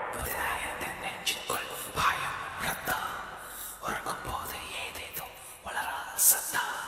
புதிதாயத்தின் நெஞ்சிற்குள் பாயும் ரத்தம், உறங்கும் போது ஏதேதோ வளராத சத்தம்.